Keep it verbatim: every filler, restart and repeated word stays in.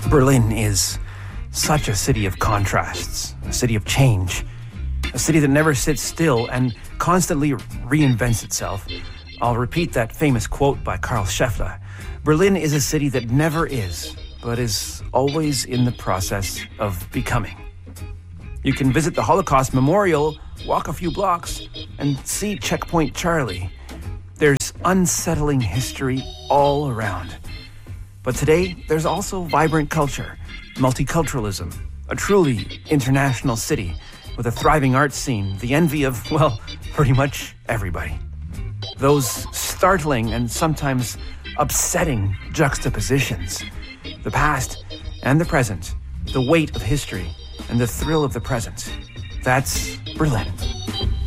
Berlin is such a city of contrasts, a city of change, a city that never sits still and constantly reinvents itself. I'll repeat that famous quote by Karl Scheffler. Berlin is a city that never is, but is always in the process of becoming. You can visit the Holocaust Memorial, walk a few blocks, and see Checkpoint Charlie. There's unsettling history all around. But today, there's also vibrant culture, multiculturalism, a truly international city with a thriving art scene, the envy of, well, pretty much everybody. Those startling and sometimes upsetting juxtapositions, the past and the present, the weight of history and the thrill of the present. That's Berlin.